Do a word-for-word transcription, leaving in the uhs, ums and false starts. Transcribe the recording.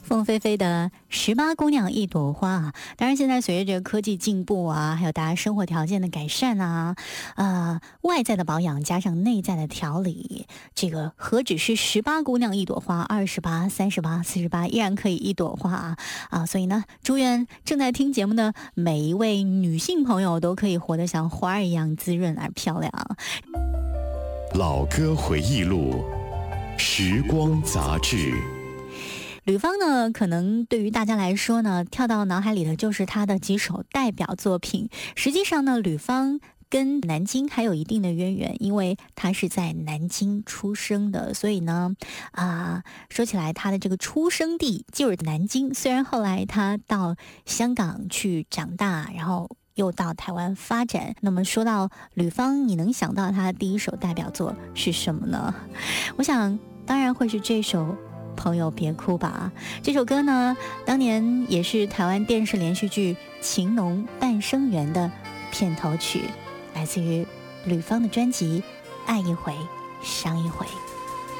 凤飞飞的十八姑娘一朵花啊，当然现在随着这个科技进步啊，还有大家生活条件的改善啊，呃，外在的保养加上内在的调理，这个何止是十八姑娘一朵花，二十八、三十八、四十八依然可以一朵花啊啊！所以呢，祝愿正在听节目的每一位女性朋友都可以活得像花儿一样滋润而漂亮。 老歌回忆录，时光杂志。 吕方呢，可能对于大家来说呢，跳到脑海里的就是他的几首代表作品。实际上呢，吕方跟南京还有一定的渊源，因为他是在南京出生的，所以呢，啊、呃，说起来他的这个出生地就是南京。虽然后来他到香港去长大，然后又到台湾发展。那么说到吕方，你能想到他的第一首代表作是什么呢？我想，当然会是这首。朋友别哭吧，这首歌呢，当年也是台湾电视连续剧《情浓半生缘》的片头曲，来自于吕方的专辑《爱一回伤一回》。